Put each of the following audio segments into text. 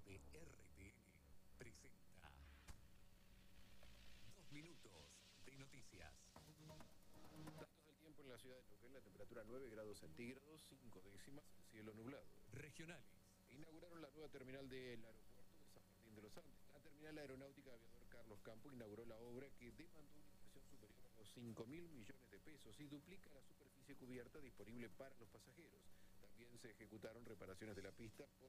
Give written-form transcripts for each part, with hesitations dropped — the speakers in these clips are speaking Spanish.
de RTN presenta 2 minutos de noticias. Datos del tiempo en la ciudad de Neuquén, la temperatura 9 grados centígrados, 5 décimas, el cielo nublado. Regionales. Inauguraron la nueva terminal del aeropuerto de San Martín de los Andes. La terminal aeronáutica aviador Carlos Campo inauguró la obra que demandó una inversión superior a los 5.000 millones de pesos y duplica la superficie cubierta disponible para los pasajeros. También se ejecutaron reparaciones de la pista por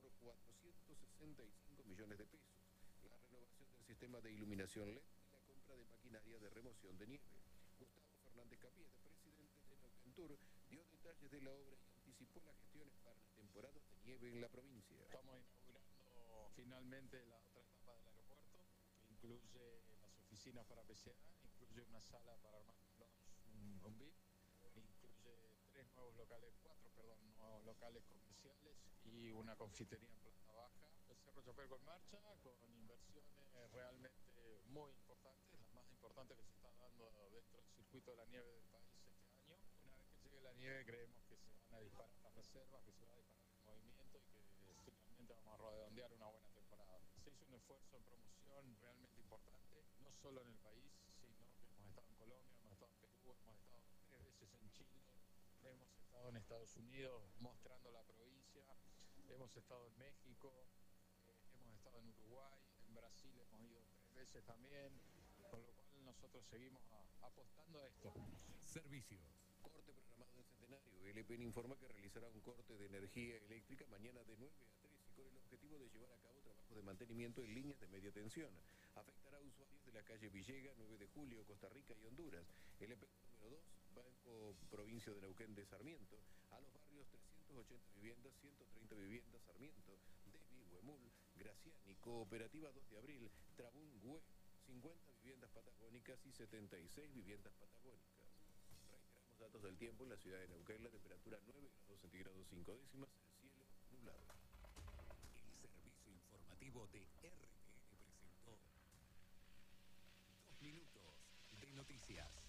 465 millones de pesos, la renovación del sistema de iluminación LED y la compra de maquinaria de remoción de nieve. Gustavo Fernández Capiet, presidente de Neuquén Tour, dio detalles de la obra y anticipó las gestiones para la temporada de nieve en la provincia. Estamos inaugurando finalmente la otra etapa del aeropuerto, que incluye las oficinas para PCA, incluye una sala para armar un VIP, incluye cuatro nuevos locales comerciales y una confitería en planta baja. El Cerro Chapelco en marcha, con inversiones realmente muy importantes, las más importantes que se están dando dentro del circuito de la nieve del país este año. Una vez que llegue la nieve creemos que se van a disparar las reservas, que se va a disparar el movimiento y que finalmente vamos a redondear una buena temporada. Se hizo un esfuerzo en promoción realmente importante, no solo en el país, sino que hemos estado en Colombia, hemos estado en Perú, hemos estado 3 veces en Chile. Hemos estado en Estados Unidos mostrando la provincia, hemos estado en México, hemos estado en Uruguay, en Brasil hemos ido 3 veces también, con lo cual nosotros seguimos apostando a esto. Servicios. Corte programado en Centenario. El EPN informa que realizará un corte de energía eléctrica mañana de 9 a 3 y con el objetivo de llevar a cabo trabajos de mantenimiento en líneas de media tensión. Afectará a usuarios de la calle Villega, 9 de Julio, Costa Rica y Honduras. El EPN número 2, Banco Provincia de Neuquén de Sarmiento, a los barrios 380 viviendas, 130 viviendas Sarmiento, Devi, Huemul, Graciani, Cooperativa 2 de Abril, Trabún, Güe, 50 viviendas patagónicas y 76 viviendas patagónicas. Reiteramos datos del tiempo en la ciudad de Neuquén, la temperatura 9 grados centígrados 5 décimas, el cielo nublado. El servicio informativo de RTN presentó 2 minutos de noticias.